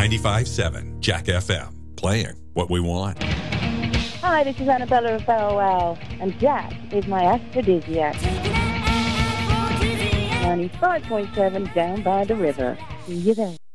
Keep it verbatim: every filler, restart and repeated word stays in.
ninety-five point seven Jack F M. Playing what we want. Hi, this is Annabella of Bow Wow, and Jack is my aphrodisiac. ninety-five point seven down by the river. See you there.